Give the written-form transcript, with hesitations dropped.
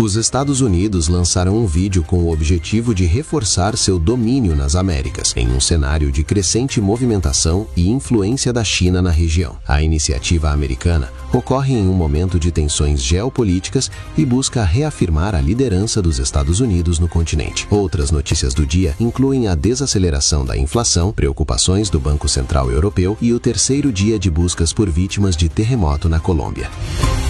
Os Estados Unidos lançaram um vídeo com o objetivo de reforçar seu domínio nas Américas, em um cenário de crescente movimentação e influência da China na região. A iniciativa americana ocorre em um momento de tensões geopolíticas e busca reafirmar a liderança dos Estados Unidos no continente. Outras notícias do dia incluem a desaceleração da inflação, preocupações do Banco Central Europeu e o terceiro dia de buscas por vítimas de terremoto na Colômbia.